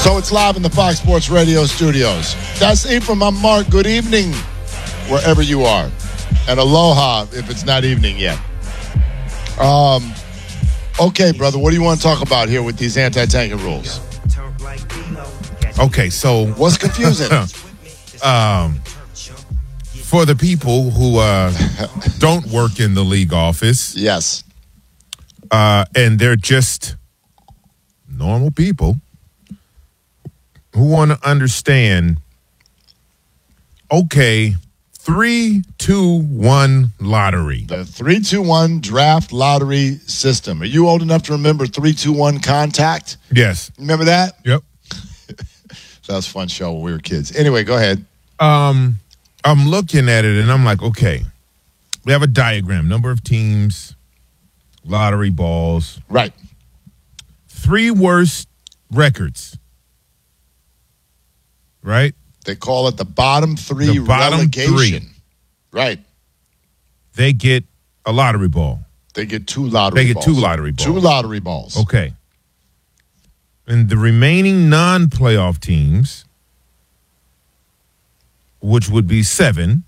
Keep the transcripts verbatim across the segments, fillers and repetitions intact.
So it's live in the Fox Sports Radio studios. That's Ephraim. I'm Mark. Good evening, wherever you are. And aloha, if it's not evening yet. Um, okay, brother, what do you want to talk about here with these anti-tanking rules? Okay, so what's confusing? um, for the people who uh, don't work in the league office, yes, uh, and they're just normal people who want to understand, okay, three, two, one lottery. The three two one draft lottery system. Are you old enough to remember three two one contact? Yes. Remember that? Yep. That was a fun show when we were kids. Anyway, go ahead. Um, I'm looking at it, and I'm like, okay, we have a diagram, number of teams, lottery balls. Right. Three worst records. Right? They call it the bottom three the bottom relegation. Three. Right. They get a lottery ball. They get two lottery They get balls. two lottery balls. Two lottery balls. Okay. And the remaining non-playoff teams, which would be seven,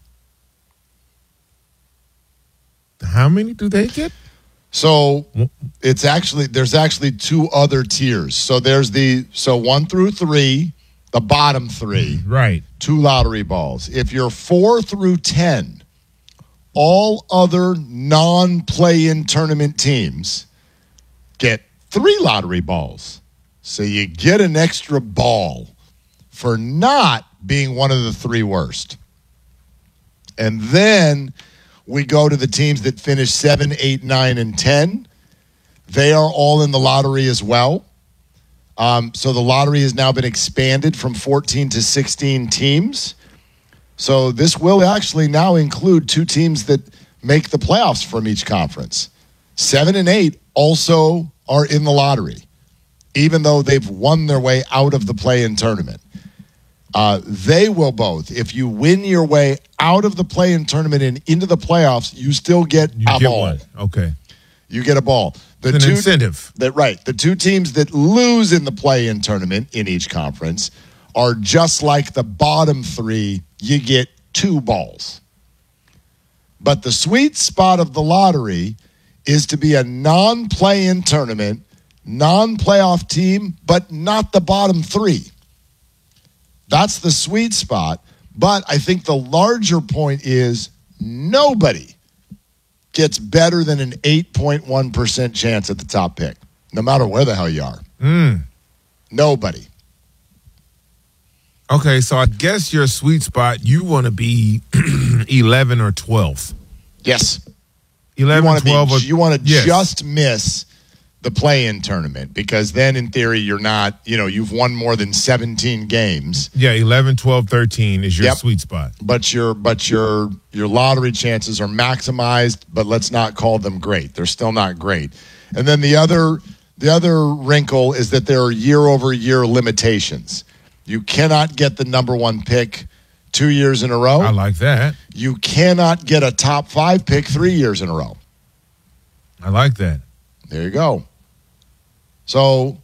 how many do they get? So it's actually, there's actually two other tiers. So there's the, so one through three, the bottom three. Right. Two lottery balls. If you're four through ten, all other non-play-in tournament teams get three lottery balls. So you get an extra ball for not being one of the three worst. And then we go to the teams that finish seven, eight, nine, and ten. They are all in the lottery as well. Um, so the lottery has now been expanded from fourteen to sixteen teams. So this will actually now include two teams that make the playoffs from each conference. Seven and eight also are in the lottery, even though they've won their way out of the play-in tournament. Uh, they will both. If you win your way out of the play-in tournament and into the playoffs, you still get you a get ball. One. Okay. You get a ball. The it's an two, incentive. That, right. The two teams that lose in the play-in tournament in each conference are just like the bottom three. You get two balls. But the sweet spot of the lottery is to be a non-play-in tournament, non-playoff team, but not the bottom three. That's the sweet spot. But I think the larger point is nobody gets better than an eight point one percent chance at the top pick, no matter where the hell you are. Mm. Nobody. Okay, so I guess your sweet spot, you want to be eleven or twelve. Yes. eleven, you twelve. Be, or, you want to yes. just miss the play-in tournament because then, in theory, you're not, you know, you've won more than seventeen games. Yeah, eleven, twelve, thirteen is your yep. sweet spot. But your but your your lottery chances are maximized, but let's not call them great. They're still not great. And then the other the other wrinkle is that there are year-over-year limitations. You cannot get the number one pick two years in a row. I like that. You cannot get a top five pick three years in a row. I like that. There you go. So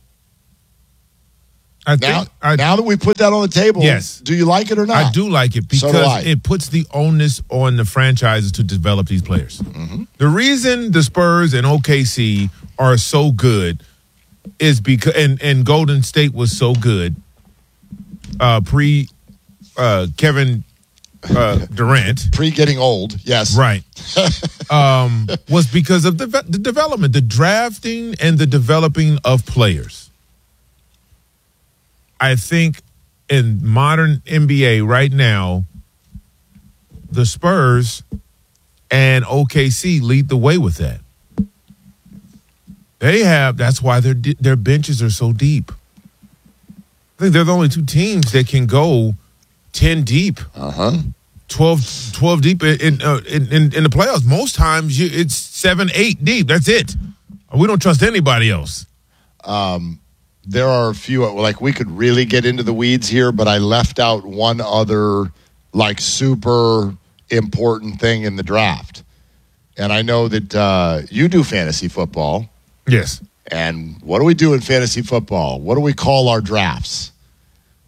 I now, think I, now that we put that on the table, yes. do you like it or not? I do like it because so it puts the onus on the franchises to develop these players. Mm-hmm. The reason the Spurs and O K C are so good is because, and, and Golden State was so good uh, pre uh, Kevin uh, Durant. Pre getting old, yes. Right. um, was because of the, the development, the drafting and the developing of players. I think in modern N B A right now, the Spurs and O K C lead the way with that. They have, that's why their their benches are so deep. I think they're the only two teams that can go ten deep. Uh-huh. twelve, twelve deep in, uh, in, in, in the playoffs. Most times you, it's seven, eight deep. That's it. We don't trust anybody else. Um, there are a few, like we could really get into the weeds here, but I left out one other like super important thing in the draft. And I know that uh, you do fantasy football. Yes. And what do we do in fantasy football? What do we call our drafts?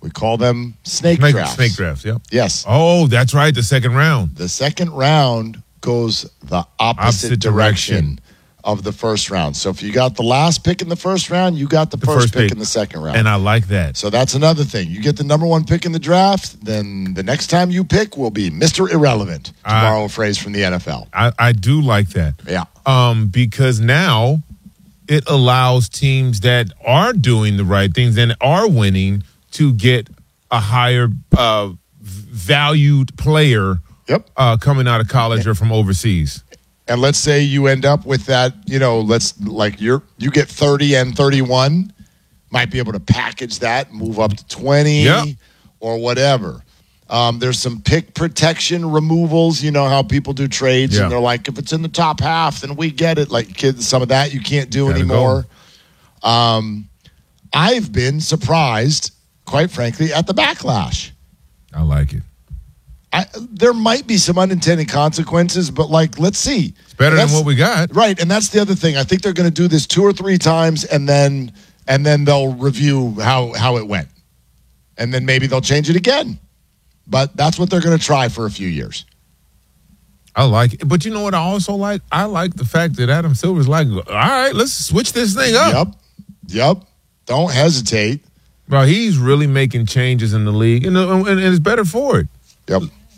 We call them snake, Snake, drafts. snake drafts, yep. Yes. Oh, that's right, the second round. The second round goes the opposite, Opposite direction. direction. of the first round. So if you got the last pick in the first round, you got the, The first, first pick pick. in the second round. And I like that. So that's another thing. You get the number one pick in the draft, then the next time you pick will be Mister Irrelevant, to I- borrow a phrase from the N F L. I, I do like that. Yeah. Um, because now it allows teams that are doing the right things and are winning to get a higher uh, valued player Yep. uh, coming out of college or from overseas. And let's say you end up with that, you know, let's like you're you get thirty and thirty-one, might be able to package that, move up to twenty Yep. or whatever. Um, there's some pick protection removals. You know how people do trades Yeah. and they're like, if it's in the top half, then we get it. Like kids, some of that you can't do Gotta anymore. Um, I've been surprised, quite frankly, at the backlash. I like it. I, there might be some unintended consequences, but like, let's see. It's better than That's- what we got. Right, and that's the other thing. I think they're going to do this two or three times, and then and then they'll review how how it went, and then maybe they'll change it again. But that's what they're going to try for a few years. I like it. But you know what I also like? I like the fact that Adam Silver's like, all right, let's switch this thing up. Yep, yep. Don't hesitate. Bro, he's really making changes in the league, and, and, and it's better for it. Yep.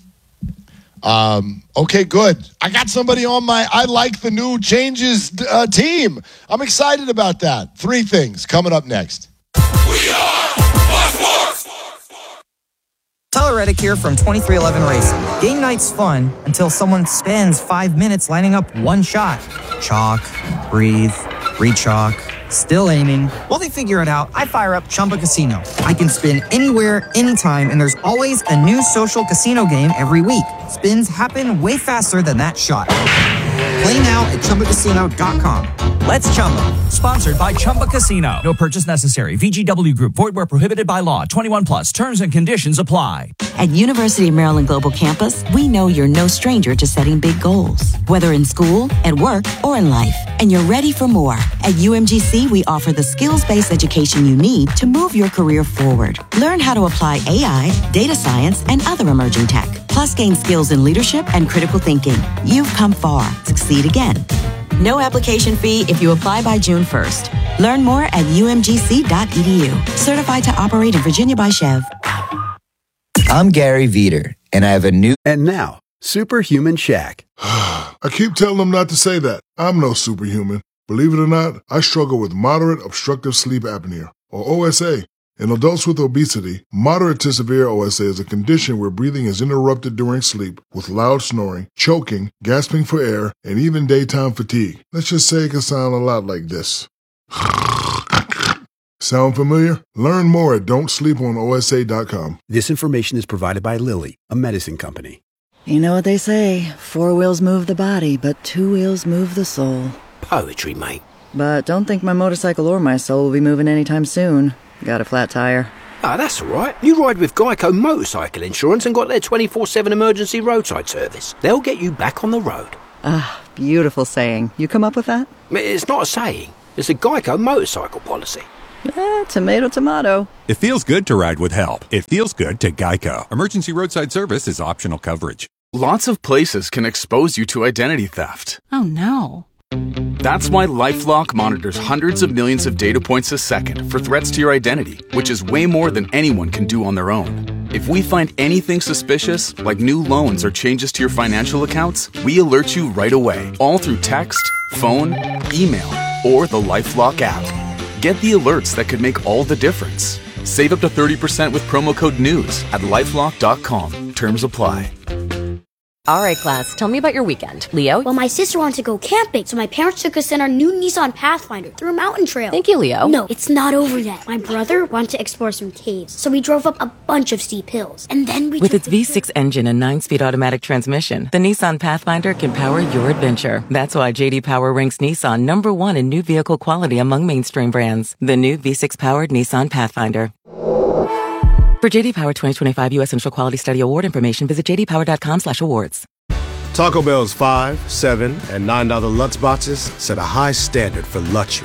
Um, okay, good. I got somebody on my I like the new changes uh, team. I'm excited about that. Three things coming up next. We are Fox Sports! Tyler Reddick here from twenty-three eleven Racing. Game night's fun until someone spends five minutes lining up one shot. Chalk, breathe, re-chalk, still aiming. While they figure it out, I fire up Chumba Casino. I can spin anywhere, anytime, and there's always a new social casino game every week. Spins happen way faster than that shot. Play now at Chumba Casino dot com. Let's Chumba. Sponsored by Chumba Casino. No purchase necessary. V G W Group. Void where prohibited by law. twenty-one plus. Terms and conditions apply. At University of Maryland Global Campus, we know you're no stranger to setting big goals, whether in school, at work, or in life. And you're ready for more. At U M G C, we offer the skills-based education you need to move your career forward. Learn how to apply A I, data science, and other emerging tech. Plus, gain skills in leadership and critical thinking. You've come far. Succeed again. No application fee if you apply by June first. Learn more at U M G C dot E D U. Certified to operate in Virginia by Chev. I'm Gary Veter, and I have a new... And now, Superhuman Shaq. I keep telling them not to say that. I'm no superhuman. Believe it or not, I struggle with moderate obstructive sleep apnea, or O S A. In adults with obesity, moderate to severe O S A is a condition where breathing is interrupted during sleep with loud snoring, choking, gasping for air, and even daytime fatigue. Let's just say it can sound a lot like this. Sound familiar? Learn more at don't sleep on O S A dot com. This information is provided by Lilly, a medicine company. You know what they say, four wheels move the body, but two wheels move the soul. Poetry, mate. But don't think my motorcycle or my soul will be moving anytime soon. Got a flat tire. Ah, that's all right. You ride with Geico Motorcycle Insurance and got their twenty-four seven emergency roadside service. They'll get you back on the road. Ah, beautiful saying. You come up with that? It's not a saying. It's a Geico motorcycle policy. Eh, tomato, tomato. It feels good to ride with help. It feels good to Geico. Emergency roadside service is optional coverage. Lots of places can expose you to identity theft. Oh, no. That's why LifeLock monitors hundreds of millions of data points a second for threats to your identity, which is way more than anyone can do on their own. If we find anything suspicious, like new loans or changes to your financial accounts, we alert you right away, all through text, phone, email, or the LifeLock app. Get the alerts that could make all the difference. Save up to thirty percent with promo code NEWS at lifelock dot com. Terms apply. All right, class, tell me about your weekend. Leo? Well, my sister wanted to go camping, so my parents took us in our new Nissan Pathfinder through a mountain trail. Thank you, Leo. No, it's not over yet. My brother wanted to explore some caves, so we drove up a bunch of steep hills. And then we With its V six engine and nine-speed automatic transmission, the Nissan Pathfinder can power your adventure. That's why J D Power ranks Nissan number one in new vehicle quality among mainstream brands. The new V six-powered Nissan Pathfinder. For J D Power twenty twenty-five U S Central Quality Study Award information, visit j d power dot com slash awards. Taco Bell's five, seven, and nine dollar Lux boxes set a high standard for luxury.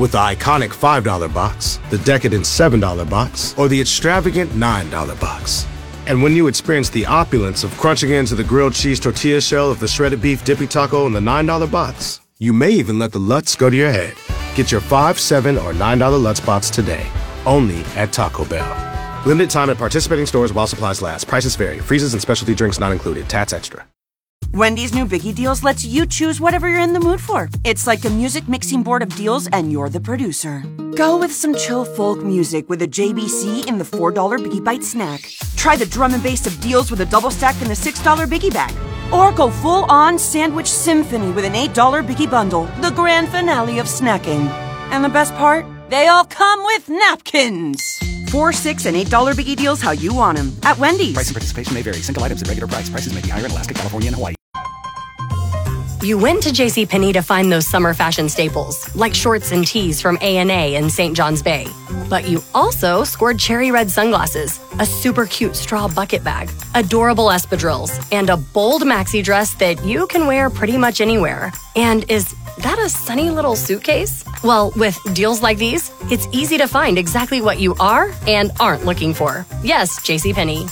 with the iconic five dollar box, the decadent seven dollar box, or the extravagant nine dollar box. And when you experience the opulence of crunching into the grilled cheese tortilla shell of the shredded beef dippy taco in the nine dollar box, you may even let the Lutz go to your head. Get your five, seven, or nine dollar Lutz box today, only at Taco Bell. Limited time at participating stores while supplies last. Prices vary. Freezes and specialty drinks not included. Tats extra. Wendy's new Biggie Deals lets you choose whatever you're in the mood for. It's like a music mixing board of deals, and you're the producer. Go with some chill folk music with a J B C in the four dollar Biggie Bite snack. Try the drum and bass of deals with a double stack in the six dollar Biggie Bag. Or go full-on sandwich symphony with an eight dollar Biggie Bundle, the grand finale of snacking. And the best part? They all come with napkins. Four, six, and eight dollar Biggie Deals how you want them at Wendy's. Price and participation may vary. Single items at regular price. Prices may be higher in Alaska, California, and Hawaii. You went to JCPenney to find those summer fashion staples, like shorts and tees from A and A in Saint John's Bay. But you also scored cherry red sunglasses, a super cute straw bucket bag, adorable espadrilles, and a bold maxi dress that you can wear pretty much anywhere. And is that a sunny little suitcase? Well, with deals like these, it's easy to find exactly what you are and aren't looking for. Yes, JCPenney.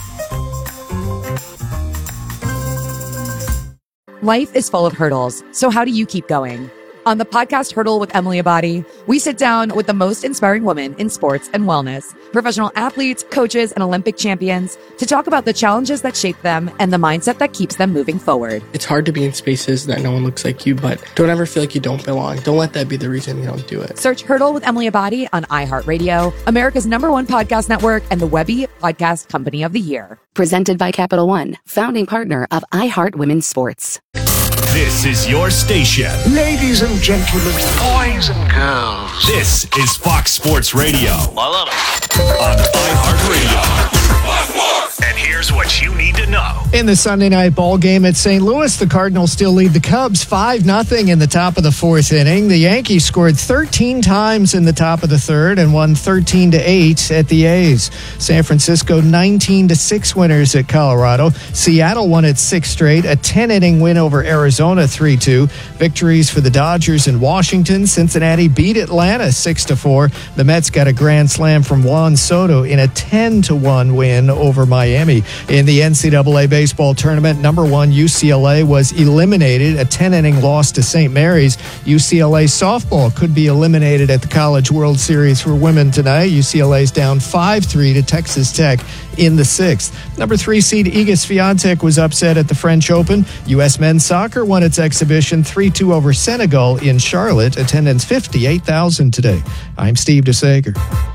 Life is full of hurdles, so how do you keep going? On the podcast Hurdle with Emily Abadi, we sit down with the most inspiring women in sports and wellness, professional athletes, coaches, and Olympic champions to talk about the challenges that shape them and the mindset that keeps them moving forward. It's hard to be in spaces that no one looks like you, but don't ever feel like you don't belong. Don't let that be the reason you don't do it. Search Hurdle with Emily Abadi on iHeartRadio, America's number one podcast network, and the Webby Podcast Company of the Year. Presented by Capital One, founding partner of iHeart Women's Sports. This is your station. Ladies and gentlemen, boys and girls. This is Fox Sports Radio. I love it. On iHeartRadio. And here's what you need to know. In the Sunday night ball game at Saint Louis, the Cardinals still lead the Cubs five nothing in the top of the fourth inning. The Yankees scored thirteen times in the top of the third and won thirteen to eight at the A's. San Francisco nineteen to six winners at Colorado. Seattle won its sixth straight, a ten-inning win over Arizona three two. Victories for the Dodgers in Washington. Cincinnati beat Atlanta six to four. The Mets got a grand slam from Juan Soto in a ten to one win over Miami. In the N C double A baseball tournament, number one U C L A was eliminated, a ten-inning loss to Saint Mary's. U C L A softball could be eliminated at the College World Series for women tonight. U C L A's down five three to Texas Tech in the sixth. Number three seed Iga Swiatek was upset at the French Open. U S men's soccer won its exhibition three two over Senegal in Charlotte. Attendance fifty-eight thousand today. I'm Steve DeSager.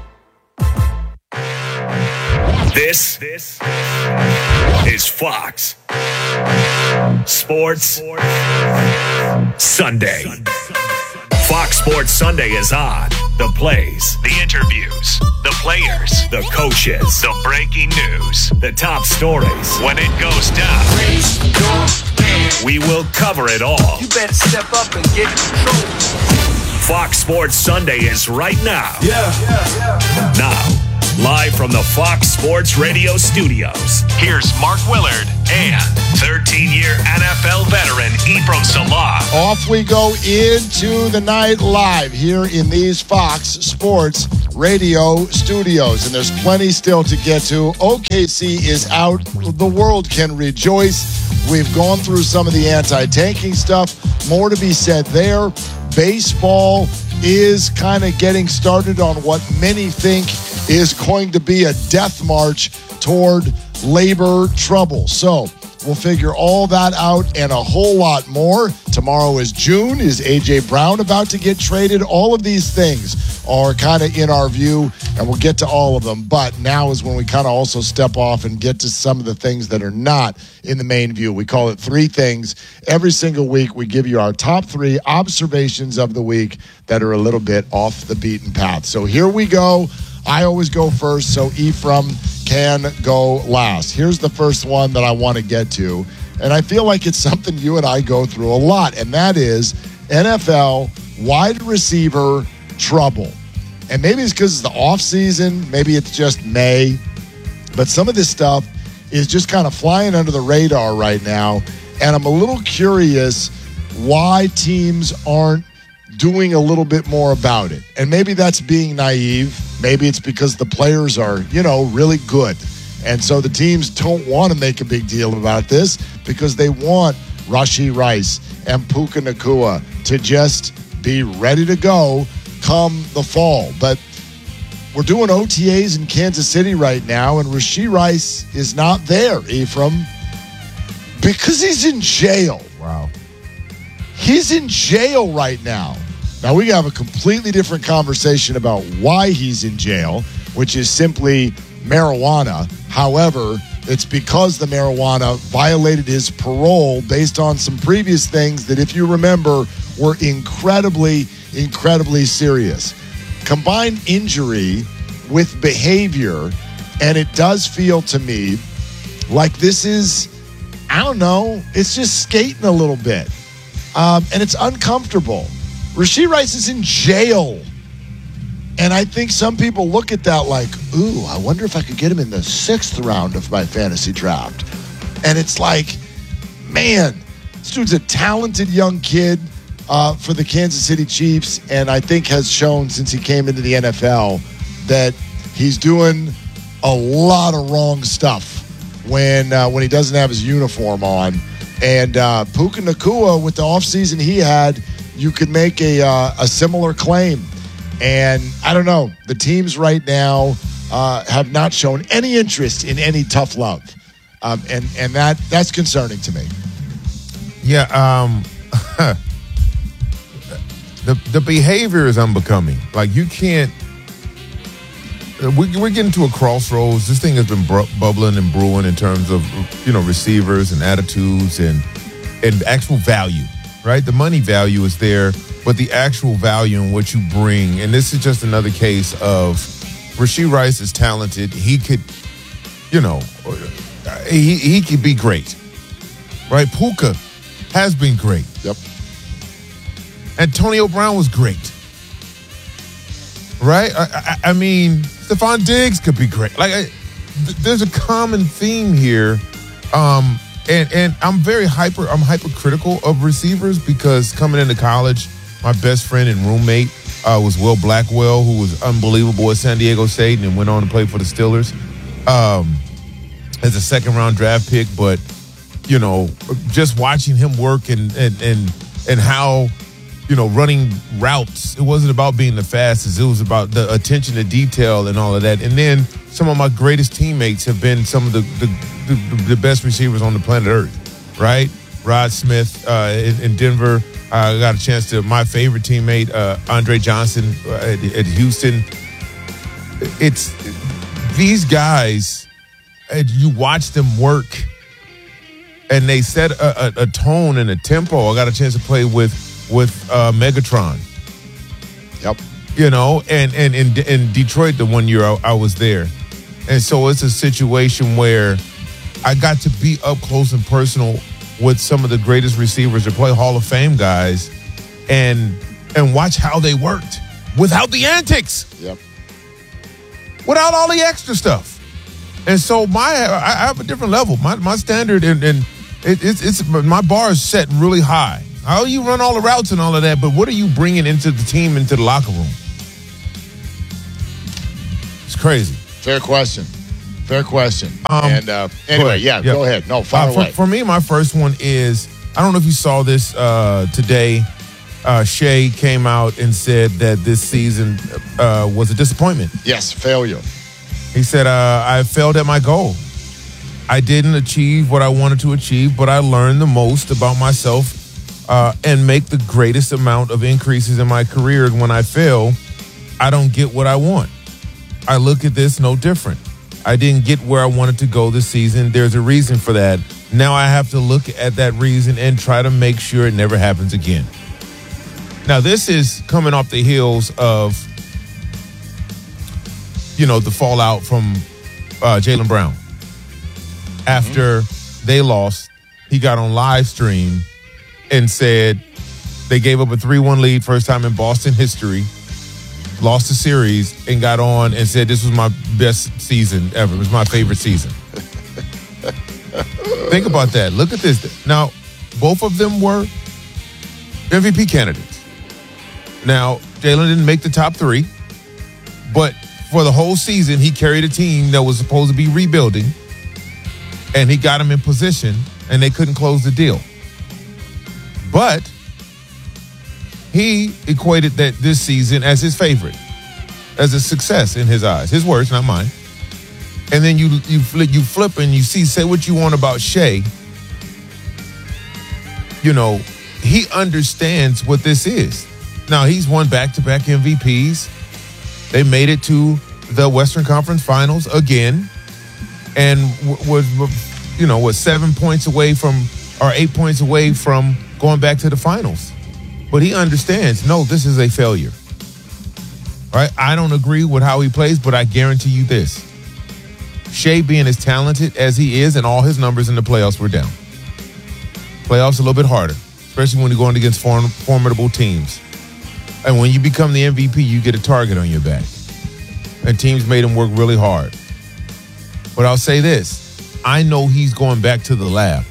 This, this is Fox Sports Sunday. Fox Sports Sunday is on. The plays, the interviews, the players, the coaches, the breaking news, the top stories. When it goes down, we will cover it all. You better step up and get in control. Fox Sports Sunday is right now. Yeah, yeah, yeah. Now. Live from the Fox Sports Radio studios, here's Mark Willard and thirteen-year N F L veteran Ephraim Salah. Off we go into the night live here in these Fox Sports Radio studios. And there's plenty still to get to. O K C is out. The world can rejoice. We've gone through some of the anti-tanking stuff. More to be said there. Baseball is kind of getting started on what many think is going to be a death march toward labor trouble. So we'll figure all that out and a whole lot more. Tomorrow is June. Is A J Brown about to get traded? All of these things are kind of in our view, and we'll get to all of them. But now is when we kind of also step off and get to some of the things that are not in the main view. We call it Three Things. Every single week, we give you our top three observations of the week that are a little bit off the beaten path. So here we go. I always go first, so Ephraim can go last. Here's the first one that I want to get to, and I feel like it's something you and I go through a lot, and that is N F L wide receiver trouble. And maybe it's because it's the off season, maybe it's just May, but some of this stuff is just kind of flying under the radar right now, and I'm a little curious why teams aren't doing a little bit more about it. And maybe that's being naive. Maybe it's because the players are, you know, really good. And so the teams don't want to make a big deal about this because they want Rashee Rice and Puka Nacua to just be ready to go come the fall. But we're doing O T As in Kansas City right now, and Rashee Rice is not there, Ephraim, because he's in jail. Wow. He's in jail right now. Now, we have a completely different conversation about why he's in jail, which is simply marijuana. However, it's because the marijuana violated his parole based on some previous things that, if you remember, were incredibly, incredibly serious. Combine injury with behavior, and it does feel to me like this is, I don't know, it's just skating a little bit. Um, and it's uncomfortable. Rashee Rice is in jail. And I think some people look at that like, ooh, I wonder if I could get him in the sixth round of my fantasy draft. And it's like, man, this dude's a talented young kid uh, for the Kansas City Chiefs, and I think has shown since he came into the N F L that he's doing a lot of wrong stuff when uh, when he doesn't have his uniform on. And uh, Puka Nacua, with the offseason he had, you could make a uh, a similar claim. And I don't know, the teams right now uh, have not shown any interest in any tough love, um, and and that that's concerning to me. Yeah, um, the the behavior is unbecoming. Like, you can't. We, we're getting to a crossroads. This thing has been br- bubbling and brewing in terms of, you know, receivers and attitudes and and actual value. Right, the money value is there, but the actual value in what you bring, and this is just another case of Rashee Rice is talented. He could, you know, he he could be great, right? Puka has been great. Yep. Antonio Brown was great, right? I, I, I mean, Stephon Diggs could be great. Like, I, th- there's a common theme here. Um, And and I'm very hyper, I'm hypercritical of receivers because coming into college, my best friend and roommate uh, was Will Blackwell, who was unbelievable at San Diego State and went on to play for the Steelers um, as a second round draft pick. But, you know, just watching him work and, and, and, and how, you know, running routes, it wasn't about being the fastest. It was about the attention to detail and all of that. And then some of my greatest teammates have been some of the, the The, the best receivers on the planet Earth, right? Rod Smith uh, in, in Denver. I uh, got a chance to, my favorite teammate, uh, Andre Johnson uh, at, at Houston. It's these guys, you watch them work, and they set a, a, a tone and a tempo. I got a chance to play with with uh, Megatron. Yep. You know, and, and in, in Detroit, the one year I, I was there. And so it's a situation where I got to be up close and personal with some of the greatest receivers to play Hall of Fame guys and and watch how they worked without the antics. Yep. Without all the extra stuff. And so my I have a different level. My my standard and, and it, it's it's my bar is set really high. How you run all the routes and all of that, but what are you bringing into the team, into the locker room? It's crazy. Fair question. Fair question. Um, and uh, anyway, yeah, yeah, go ahead. No, fire uh, for, away. For me, my first one is, I don't know if you saw this uh, today. Uh, Shea came out and said that this season uh, was a disappointment. Yes, failure. He said, uh, I failed at my goal. I didn't achieve what I wanted to achieve, but I learned the most about myself uh, and make the greatest amount of increases in my career. When I fail, I don't get what I want. I look at this no different. I didn't get where I wanted to go this season. There's a reason for that. Now I have to look at that reason and try to make sure it never happens again. Now, this is coming off the heels of, you know, the fallout from uh, Jaylen Brown. After mm-hmm. they lost, he got on live stream and said they gave up a three one lead, first time in Boston history. Lost the series and got on and said this was my best season ever. It was my favorite season. Think about that. Look at this. Now, both of them were M V P candidates. Now, Jalen didn't make the top three, but for the whole season, he carried a team that was supposed to be rebuilding, and he got them in position, and they couldn't close the deal. But he equated that this season as his favorite, as a success in his eyes. His words, not mine. And then you you flip, you flip and you see, say what you want about Shea. You know, he understands what this is. Now, he's won back-to-back M V Ps. They made it to the Western Conference Finals again, and was, you know, was seven points away from, or eight points away from going back to the finals. But he understands, no, this is a failure. Right? I don't agree with how he plays, but I guarantee you this. Shea being as talented as he is, and all his numbers in the playoffs were down. Playoffs a little bit harder, especially when you're going against form, formidable teams. And when you become the M V P, you get a target on your back. And teams made him work really hard. But I'll say this. I know he's going back to the lab.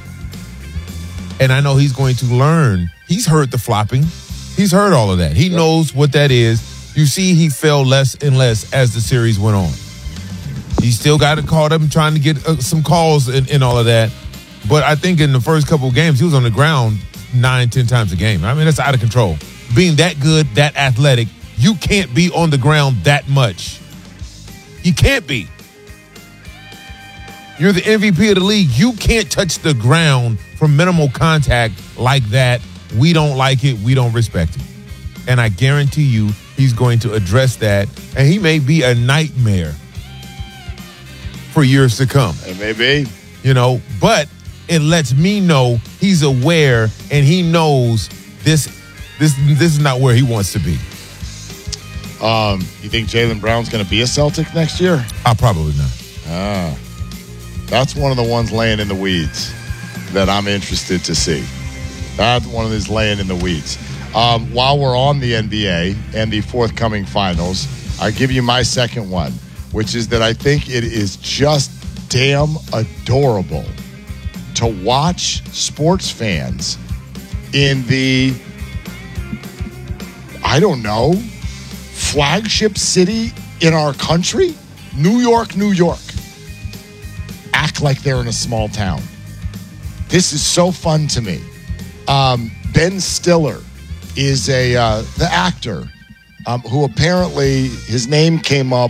And I know he's going to learn. He's heard the flopping. He's heard all of that. He yep. knows what that is. You see he fell less and less as the series went on. He still got it caught up and trying to get uh, some calls and, and all of that. But I think in the first couple of games, he was on the ground nine, ten times a game. I mean, that's out of control. Being that good, that athletic, you can't be on the ground that much. You can't be. You're the M V P of the league. You can't touch the ground for minimal contact like that. We don't like it. We don't respect it. And I guarantee you he's going to address that. And he may be a nightmare for years to come. It may be. You know, but it lets me know he's aware and he knows this this this is not where he wants to be. Um, you think Jaylen Brown's going to be a Celtic next year? Uh, probably not. Ah, that's one of the ones laying in the weeds that I'm interested to see. That's one of these laying in the weeds. Um, while we're on the N B A and the forthcoming finals, I give you my second one, which is that I think it is just damn adorable to watch sports fans in the, I don't know, flagship city in our country, New York, New York, act like they're in a small town. This is so fun to me. Um, Ben Stiller is a uh, the actor um, who apparently his name came up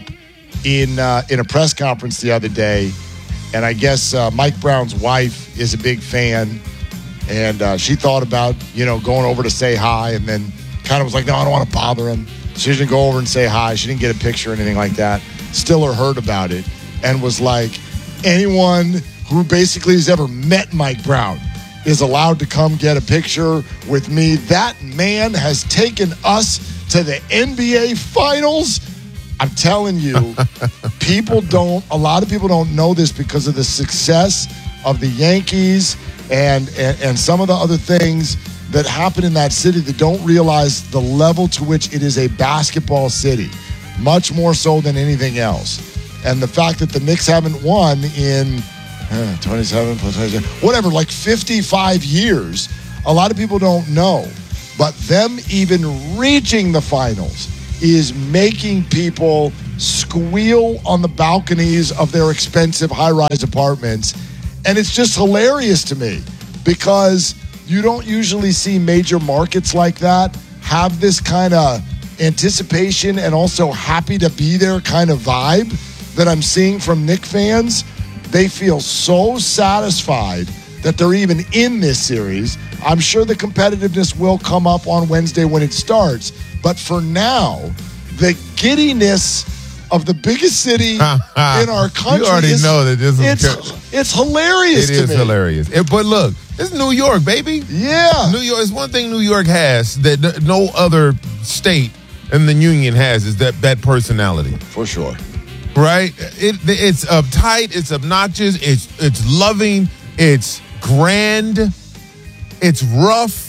in uh, in a press conference the other day, and I guess uh, Mike Brown's wife is a big fan, and uh, she thought about you know going over to say hi, and then kind of was like, no, I don't want to bother him. She didn't go over and say hi. She didn't get a picture or anything like that. Stiller heard about it and was like, anyone who basically has ever met Mike Brown is allowed to come get a picture with me. That man has taken us to the N B A Finals. I'm telling you, people don't, a lot of people don't know this because of the success of the Yankees and, and, and some of the other things that happen in that city that don't realize the level to which it is a basketball city, much more so than anything else. And the fact that the Knicks haven't won in uh, twenty-seven plus twenty-seven, whatever, like fifty-five years, a lot of people don't know. But them even reaching the finals is making people squeal on the balconies of their expensive high-rise apartments. And it's just hilarious to me because you don't usually see major markets like that have this kind of anticipation and also happy to be there kind of vibe that I'm seeing from Knicks fans. They feel so satisfied that they're even in this series. I'm sure the competitiveness will come up on Wednesday when it starts. But for now, the giddiness of the biggest city in our country. You already is, know that this is it's, it's hilarious it to is me. hilarious. It, but look, it's New York, baby. Yeah. New York is one thing New York has that no other state in the union has is that, that personality. For sure. Right? It, it's uptight, it's obnoxious, it's it's loving, it's grand, it's rough.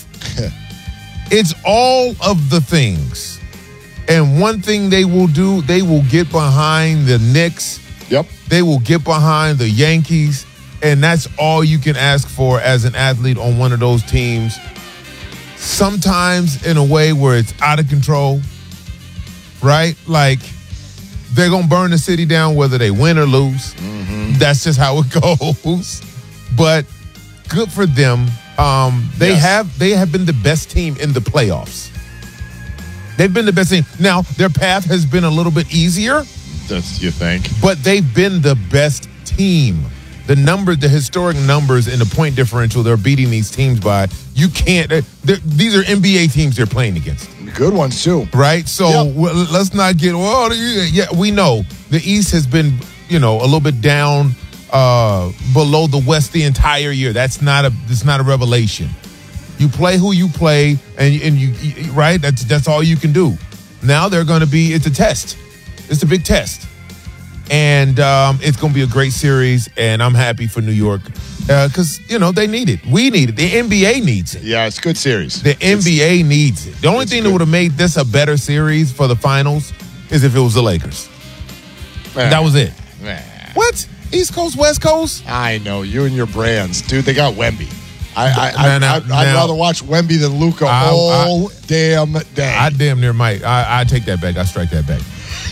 It's all of the things. And one thing they will do, they will get behind the Knicks. Yep. They will get behind the Yankees. And that's all you can ask for as an athlete on one of those teams. sometimes in a way where it's out of control, right? Like, they're going to burn the city down whether they win or lose. Mm-hmm. That's just how it goes. But good for them. Um, they Yes. have they have been the best team in the playoffs. They've been the best team. Now, their path has been a little bit easier. That's you think. But they've been the best team. The number, the historic numbers in the point differential they're beating these teams by, you can't. they're- These are N B A teams they're playing against. Good ones, too. Right? So Yep. w- let's not get, well, yeah, we know the East has been, you know, a little bit down uh, below the West the entire year. That's not a, that's not a revelation. You play who you play, and and you, you right. That's that's all you can do. Now they're going to be. It's a test. It's a big test, and um, it's going to be a great series. And I'm happy for New York because uh, you know they need it. We need it. The N B A needs it. Yeah, it's a good series. The N B A needs it. The only thing that would have made this a better series for the finals is if it was the Lakers. Nah. That was it. Nah. What? East Coast, West Coast? I know you and your brands, dude. They got Wemby. I, I, I, Now, now, I'd, I'd now- rather watch Wemby than Luka I- all damn day. I damn near might. I, I take that back. I strike that back.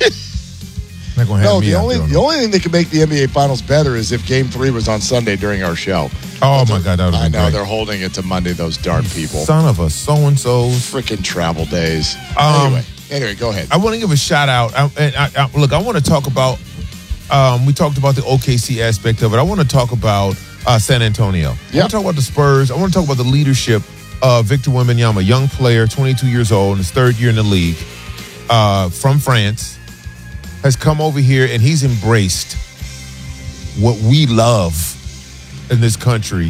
Not gonna have no, me the out only there on the only thing that could make the N B A Finals better is if Game Three was on Sunday during our show. Oh my God, that would I have know been great. they're holding it to Monday. Those darn people. Son of a so-and-so. Freaking travel days. Um, anyway, anyway, go ahead. I want to give a shout out. I, and I, I, look, I want to talk about. Um, we talked about the O K C aspect of it. I want to talk about uh, San Antonio. I want to talk about the Spurs. I want to talk about the leadership of Victor Wembanyama, a young player, twenty-two years old, in his third year in the league, uh, from France, has come over here and he's embraced what we love in this country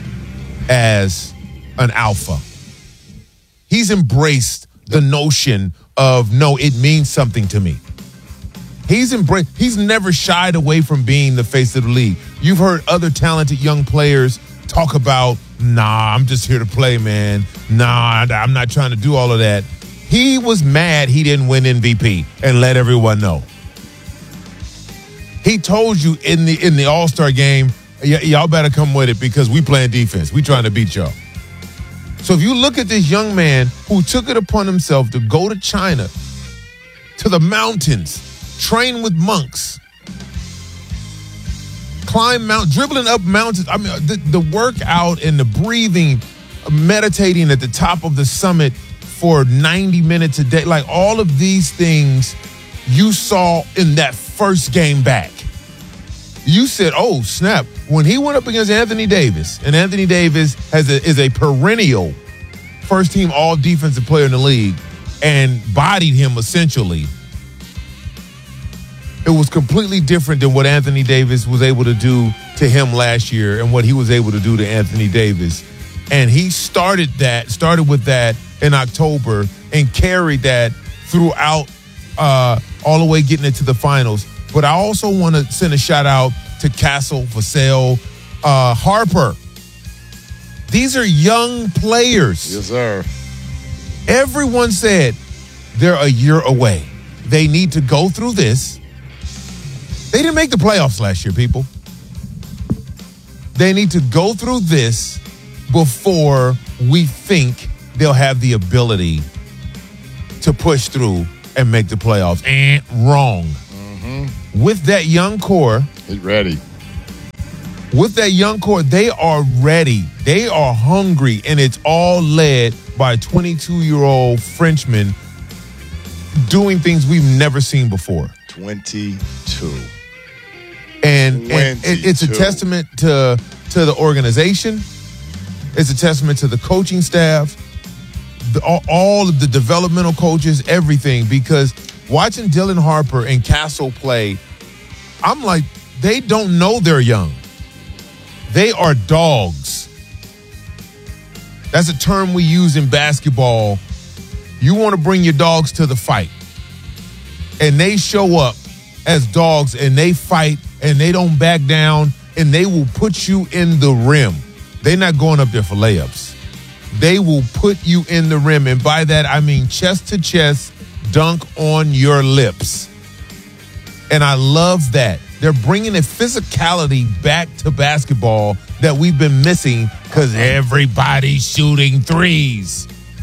as an alpha. He's embraced the notion of, no, it means something to me. He's embraced, he's never shied away from being the face of the league. You've heard other talented young players talk about, nah, I'm just here to play, man. Nah, I'm not trying to do all of that. He was mad he didn't win M V P and let everyone know. He told you in the in the All-Star game, y- y'all better come with it because we playing defense. We trying to beat y'all. So if you look at this young man who took it upon himself to go to China, to the mountains, train with monks, climb mount, dribbling up mountains. I mean, the, the workout and the breathing, meditating at the top of the summit for ninety minutes a day, like all of these things you saw in that first game back. You said, oh, snap. When he went up against Anthony Davis, and Anthony Davis has a, is a perennial first-team all-defensive player in the league, and bodied him essentially, it was completely different than what Anthony Davis was able to do to him last year and what he was able to do to Anthony Davis. And he started that, started with that in October and carried that throughout uh, all the way getting it to the finals. But I also want to send a shout out to Castle, Vassell, uh, Harper. These are young players. Yes, sir. Everyone said they're a year away. They need to go through this. They didn't make the playoffs last year, people. They need to go through this before we think they'll have the ability to push through and make the playoffs. And wrong. Mm-hmm. With that young core, he's ready. With that young core, they are ready. They are hungry, and it's all led by a twenty-two-year-old Frenchman doing things we've never seen before. twenty-two. And, and it, it's a testament to to the organization. It's a testament to the coaching staff, the, all, all of the developmental coaches, everything. Because watching Dylan Harper and Castle play, I'm like, they don't know they're young. They are dogs. That's a term we use in basketball. You want to bring your dogs to the fight. And they show up as dogs and they fight and they don't back down and they will put you in the rim. They're not going up there for layups. They will put you in the rim. And by that, I mean chest to chest, dunk on your lips. And I love that. They're bringing a physicality back to basketball that we've been missing because everybody's shooting threes.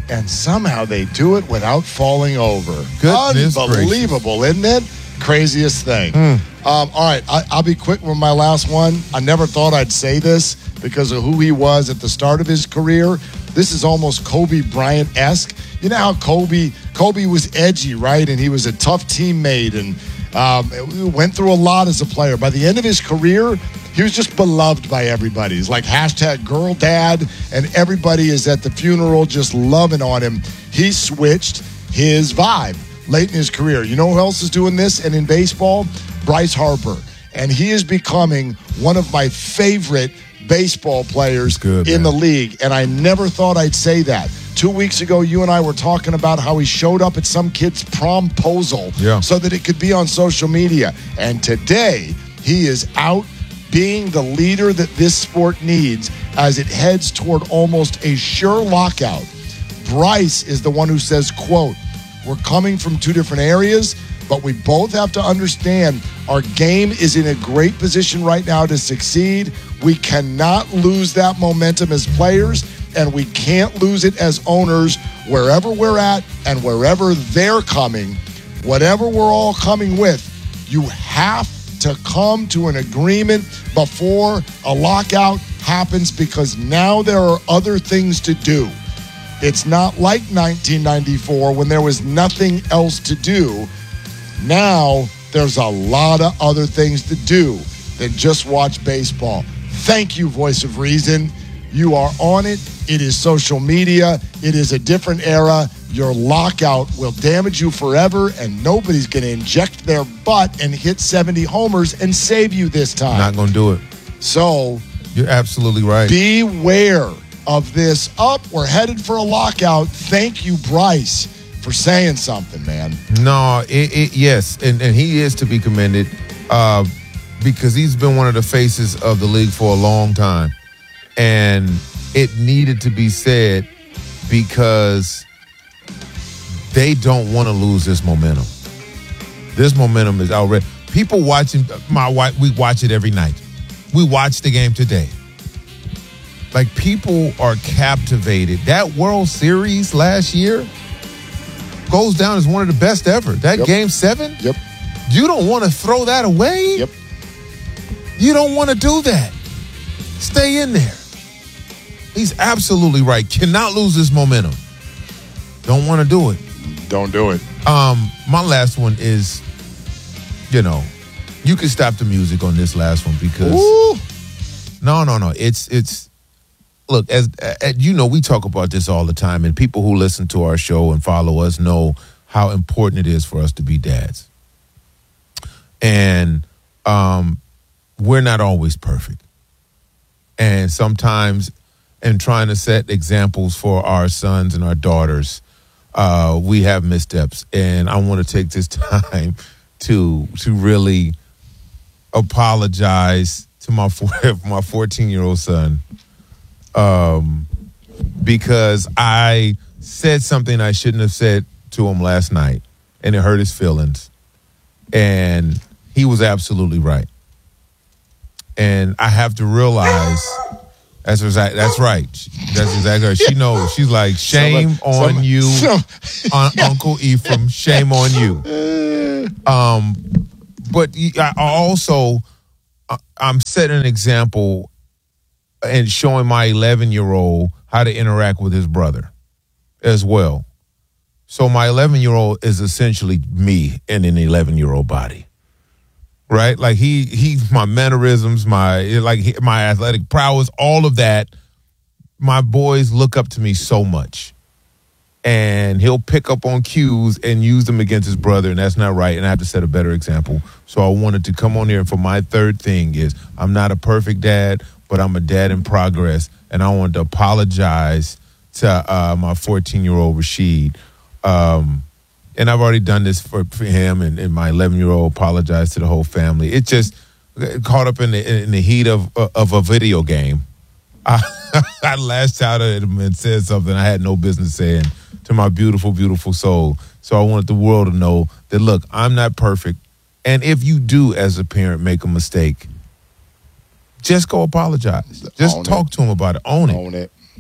and somehow they do it without falling over. Goodness Unbelievable, isn't it? Craziest thing. Mm. Um, all right, I, I'll be quick with my last one. I never thought I'd say this because of who he was at the start of his career. This is almost Kobe Bryant-esque. You know how Kobe Kobe was edgy, right? And he was a tough teammate and um, went through a lot as a player. By the end of his career, he was just beloved by everybody. He's like hashtag girl dad, and everybody is at the funeral just loving on him. He switched his vibe late in his career. You know who else is doing this? And in baseball, Bryce Harper. And he is becoming one of my favorite baseball players good, in man. the league. And I never thought I'd say that. Two weeks ago, you and I were talking about how he showed up at some kid's promposal yeah. so that it could be on social media. And today, he is out being the leader that this sport needs as it heads toward almost a sure lockout. Bryce is the one who says, quote, "We're coming from two different areas, but we both have to understand our game is in a great position right now to succeed. We cannot lose that momentum as players, and we can't lose it as owners wherever we're at and wherever they're coming. Whatever we're all coming with, you have to come to an agreement before a lockout happens because now there are other things to do. It's not like nineteen ninety-four when there was nothing else to do. Now there's a lot of other things to do than just watch baseball." Thank you, Voice of Reason. You are on it. It is social media. It is a different era. Your lockout will damage you forever, and nobody's going to inject their butt and hit seventy homers and save you this time. Not going to do it. So you're absolutely right. Beware of this. Up, we're headed for a lockout. Thank you, Bryce, for saying something, man. No, it, it, yes, and, and he is to be commended uh, because he's been one of the faces of the league for a long time. And it needed to be said because they don't want to lose this momentum. This momentum is already. People watching, my wife, we watch it every night. We watch the game today. Like, people are captivated. That World Series last year goes down as one of the best ever. That Yep. game seven? Yep. You don't want to throw that away? Yep. You don't want to do that. Stay in there. He's absolutely right. Cannot lose this momentum. Don't want to do it. Don't do it. Um, my last one is, you know, you can stop the music on this last one because Ooh. no, no, no. It's it's look as, as you know, we talk about this all the time, and people who listen to our show and follow us know how important it is for us to be dads. And um, we're not always perfect, and sometimes, in trying to set examples for our sons and our daughters, uh, we have missteps. And I want to take this time to to really apologize to my my fourteen-year-old son um, because I said something I shouldn't have said to him last night, and it hurt his feelings. And he was absolutely right. And I have to realize that's exactly, that's right. That's exactly right. She knows. She's like, shame Some- on some- you, some- on Uncle Ephraim. Shame on you. Um, but I also, I'm setting an example and showing my eleven-year-old how to interact with his brother as well. So my eleven-year-old is essentially me in an eleven-year-old body. Right, like he he, my mannerisms, my like he, my athletic prowess, all of that. My boys look up to me so much, and he'll pick up on cues and use them against his brother, and that's not right. And I have to set a better example. So I wanted to come on here, and for my third thing is I'm not a perfect dad, but I'm a dad in progress, and I wanted to apologize to uh, my fourteen-year-old Rashid. Um, And I've already done this for, for him, and, and my eleven-year-old apologized to the whole family. It just caught up in the in the heat of of a video game. I, I lashed out at him and said something I had no business saying to my beautiful, beautiful soul. So I wanted the world to know that, look, I'm not perfect. And if you do, as a parent, make a mistake, just go apologize. Just Own talk it. to him about it. Own it. Own it.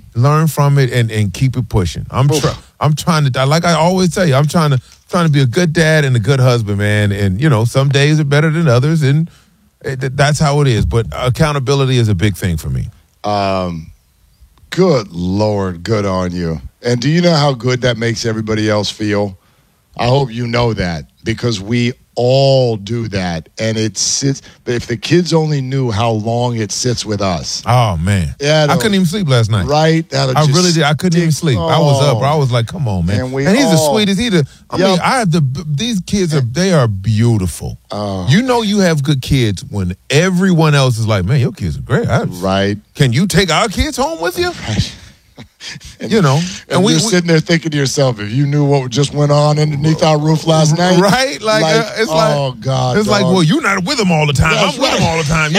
learn from it, and, and keep it pushing. I'm try, I'm trying to, like I always tell you, I'm trying to trying to be a good dad and a good husband, man. And, you know, some days are better than others, and it, that's how it is. But accountability is a big thing for me. Um, good Lord, good on you. And do you know how good that makes everybody else feel? I hope you know that, because we all do that, and it sits. But if the kids only knew how long it sits with us. Oh man, yeah, I couldn't even sleep last night. Right, That'll I really did. I couldn't even sleep. Oh. I was up. I was like, "Come on, man!" And, we and he's all, the sweetest. He the. I yep. mean, I have the. These kids are. They are beautiful. Oh. You know, you have good kids when everyone else is like, "Man, your kids are great." I, right? Can you take our kids home with you? Right. And, you know, and, and we, you're sitting there thinking to yourself, if you knew what just went on underneath our roof last night, right? Like, like uh, it's like, oh god, it's dog. Like, well, you're not with them all the time. That's I'm right. with them all the time.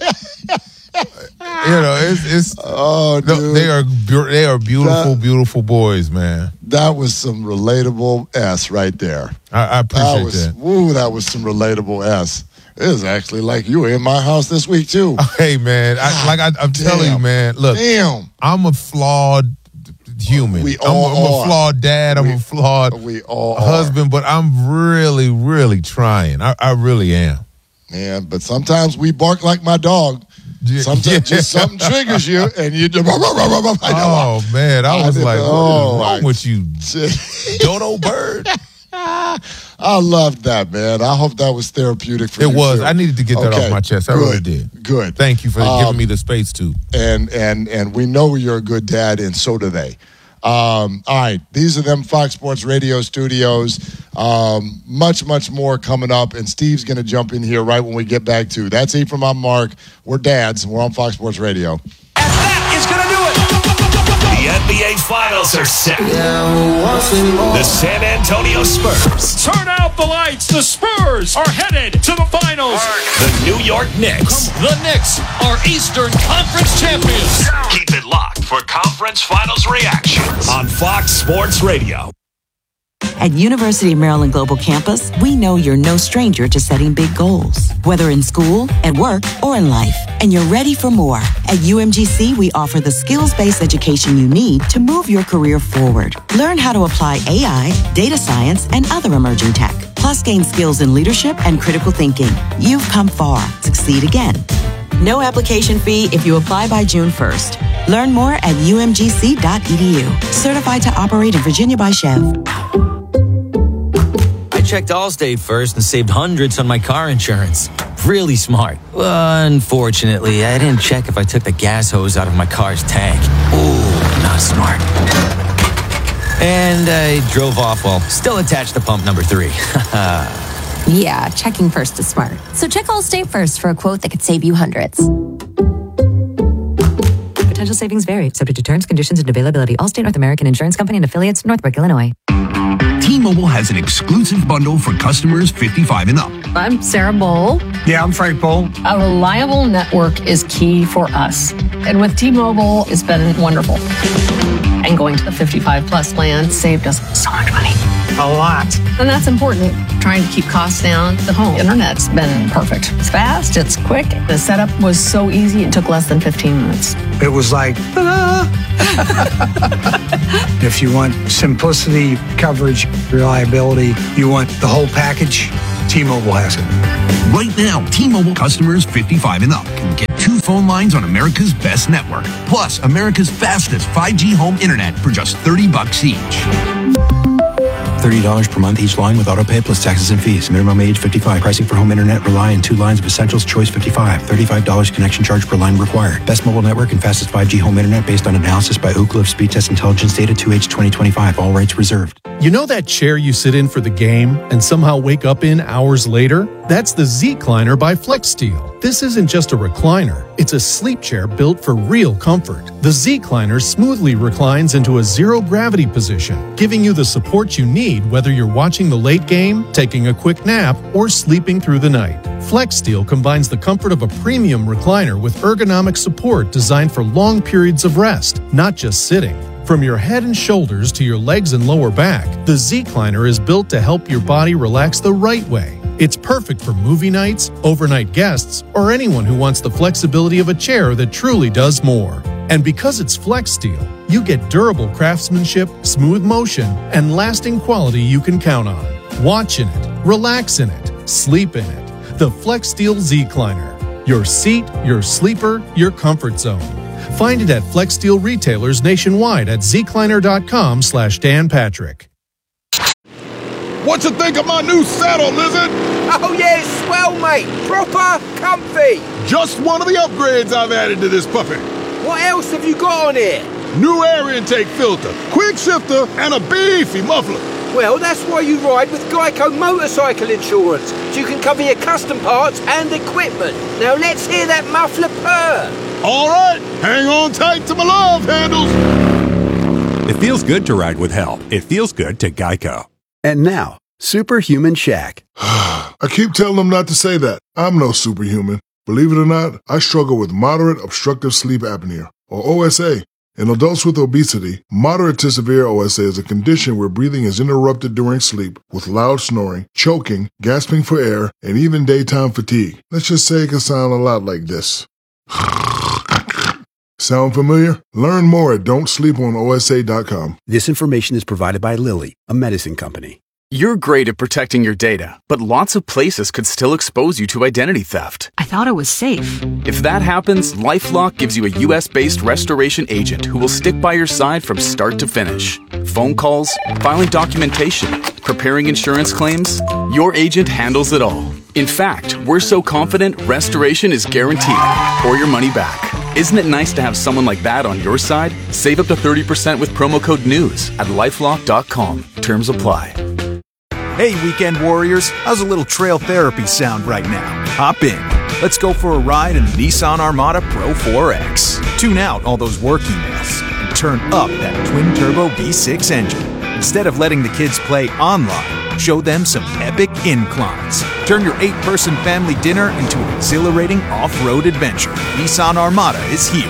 You, you know, it's, it's oh, dude. They are they are beautiful, that, beautiful boys, man. That was some relatable S right there. I, I appreciate that. Was, that. Woo, that was some relatable S. It was actually like you were in my house this week too. Hey man, I, like I, I'm damn. telling you, man. Look, damn, I'm a flawed human. We all I'm, I'm a flawed dad. I'm we, a flawed we all husband, are. but I'm really, really trying. I, I really am. Yeah, but sometimes we bark like my dog. Sometimes yeah. just something triggers you, and you do. Oh man, I was I like, "Oh, what's wrong with you, dodo bird?" I loved that, man. I hope that was therapeutic for it you. It was. Too. I needed to get that okay. off my chest. I good. really did. Good. Thank you for um, giving me the space to. And and and we know you're a good dad, and so do they. Um, all right, these are them Fox Sports Radio studios. Um, much, much more coming up, and Steve's going to jump in here right when we get back to. That's E from I'm Mark. We're dads, and we're on Fox Sports Radio. And that is going to do it. The N B A Finals are set. The San Antonio Spurs. Turn out the lights. The Spurs are headed to the finals. The New York Knicks. The Knicks are Eastern Conference champions. Keep it locked for conference finals reactions on Fox Sports Radio. At University of Maryland Global Campus, we know you're no stranger to setting big goals, whether in school, at work, or in life, and you're ready for more. At U M G C, we offer the skills-based education you need to move your career forward. Learn how to apply A I, data science, and other emerging tech, plus gain skills in leadership and critical thinking. You've come far. Succeed again. No application fee if you apply by June first. Learn more at U M G C dot E D U. Certified to operate in Virginia by Chev. I checked Allstate first and saved hundreds on my car insurance. Really smart. Unfortunately, I didn't check if I took the gas hose out of my car's tank. Ooh, not smart. And I drove off while still attached to pump number three. Yeah, checking first is smart. So check Allstate first for a quote that could save you hundreds. Potential savings vary, subject to terms, conditions, and availability. Allstate North American Insurance Company and affiliates, Northbrook, Illinois. T-Mobile has an exclusive bundle for customers fifty-five and up. I'm Sarah Bowl. Yeah, I'm Frank Bowl. A reliable network is key for us. And with T-Mobile, it's been wonderful. And going to the fifty-five plus plan saved us so much money. A lot. And that's important. Trying to keep costs down. The home internet's been perfect. It's fast, it's quick. The setup was so easy, it took less than fifteen minutes. It was like, ah. If you want simplicity, coverage, reliability, you want the whole package, T-Mobile has it. Right now, T-Mobile customers fifty-five and up can get two phone lines on America's best network, plus America's fastest five G home internet for just thirty bucks each. thirty dollars per month each line with autopay plus taxes and fees. Minimum age fifty-five. Pricing for home internet rely on two lines of Essentials Choice fifty-five. thirty-five dollars connection charge per line required. Best mobile network and fastest five G home internet based on analysis by Ookla of Speed Test Intelligence data two H twenty twenty-five. All rights reserved. You know that chair you sit in for the game and somehow wake up in hours later? That's the Z-Cliner by FlexSteel. This isn't just a recliner. It's a sleep chair built for real comfort. The Z-Cliner smoothly reclines into a zero-gravity position, giving you the support you need whether you're watching the late game, taking a quick nap, or sleeping through the night. FlexSteel combines the comfort of a premium recliner with ergonomic support designed for long periods of rest, not just sitting. From your head and shoulders to your legs and lower back, the Zecliner is built to help your body relax the right way. It's perfect for movie nights, overnight guests, or anyone who wants the flexibility of a chair that truly does more. And because it's Flex Steel, you get durable craftsmanship, smooth motion, and lasting quality you can count on. Watch in it, relax in it, sleep in it. The Flex Steel Zecliner. Your seat, your sleeper, your comfort zone. Find it at Flex Steel retailers nationwide at zecliner.com slash Dan Patrick. What you think of my new saddle, Lizard? Oh yeah, it's swell, mate. Proper comfy. Just one of the upgrades I've added to this puppy. What else have you got on here? New air intake filter, quick shifter, and a beefy muffler. Well, that's why you ride with Geico Motorcycle Insurance, so you can cover your custom parts and equipment. Now let's hear that muffler purr. All right, hang on tight to my love handles. It feels good to ride with help. It feels good to Geico. And now, Superhuman Shaq. I keep telling them not to say that. I'm no superhuman. Believe it or not, I struggle with moderate obstructive sleep apnea, or O S A. In adults with obesity, moderate to severe O S A is a condition where breathing is interrupted during sleep with loud snoring, choking, gasping for air, and even daytime fatigue. Let's just say it can sound a lot like this. Sound familiar? Learn more at don't sleep on O S A dot com. This information is provided by Lilly, a medicine company. You're great at protecting your data, but lots of places could still expose you to identity theft. I thought it was safe. If that happens, LifeLock gives you a U S-based restoration agent who will stick by your side from start to finish. Phone calls, filing documentation, preparing insurance claims, your agent handles it all. In fact, we're so confident restoration is guaranteed or your money back. Isn't it nice to have someone like that on your side? Save up to thirty percent with promo code NEWS at lifelock dot com. Terms apply. Hey, weekend warriors, how's a little trail therapy sound right now? Hop in. Let's go for a ride in the Nissan Armada Pro four X. Tune out all those work emails and turn up that twin-turbo V six engine. Instead of letting the kids play online, show them some epic inclines. Turn your eight-person family dinner into an exhilarating off-road adventure. Nissan Armada is here.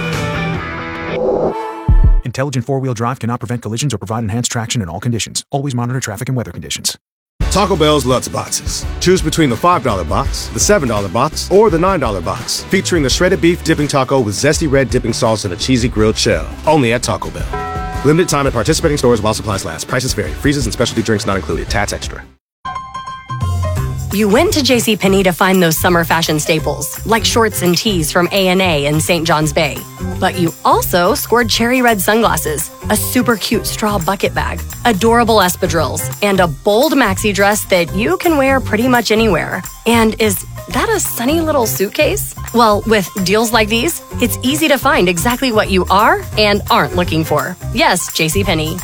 Intelligent four-wheel drive cannot prevent collisions or provide enhanced traction in all conditions. Always monitor traffic and weather conditions. Taco Bell's Lutz Boxes. Choose between the five dollar box, the seven dollar box, or the nine dollar box, featuring the shredded beef dipping taco with zesty red dipping sauce and a cheesy grilled shell. Only at Taco Bell. Limited time at participating stores while supplies last. Prices vary. Freezes and specialty drinks not included. Tats extra. You went to JCPenney to find those summer fashion staples, like shorts and tees from A and A in Saint John's Bay. But you also scored cherry red sunglasses, a super cute straw bucket bag, adorable espadrilles, and a bold maxi dress that you can wear pretty much anywhere. And is that a sunny little suitcase? Well, with deals like these, it's easy to find exactly what you are and aren't looking for. Yes, JCPenney.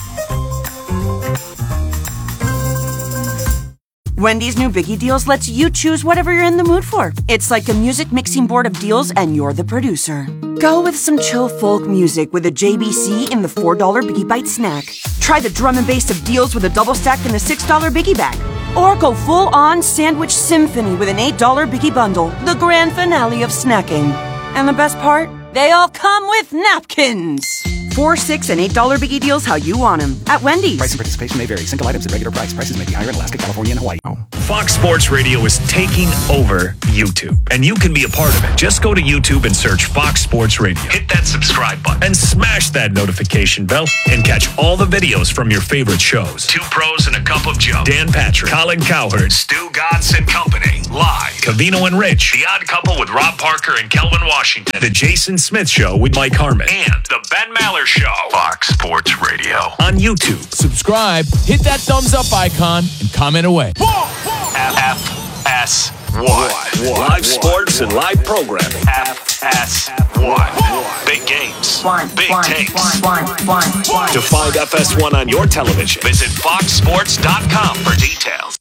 Wendy's new Biggie Deals lets you choose whatever you're in the mood for. It's like a music mixing board of deals and you're the producer. Go with some chill folk music with a J B C in the four dollar Biggie Bite snack. Try the drum and bass of deals with a double stack in the six dollar Biggie bag. Or go full-on sandwich symphony with an eight dollar Biggie bundle, the grand finale of snacking. And the best part? They all come with napkins. Four, six, and eight dollar Biggie Deals how you want them at Wendy's. Price and participation may vary. Single items at regular price. Prices may be higher in Alaska, California, and Hawaii. Fox Sports Radio is taking over YouTube, and you can be a part of it. Just go to YouTube and search Fox Sports Radio. Hit that subscribe button and smash that notification bell and catch all the videos from your favorite shows. Two Pros and a Cup of Joe. Dan Patrick, Colin Cowherd, Stu Gatz and Company. Live. Cavino and Rich. The Odd Couple with Rob Parker and Kelvin Washington. The Jason Smith Show with Mike Harmon. And The Ben Maller Show. Fox Sports Radio. On YouTube. Subscribe, hit that thumbs up icon, and comment away. F S one. Live sports and live programming. F S one. Big games. Big takes. To find F S one on your television, visit fox sports dot com for details.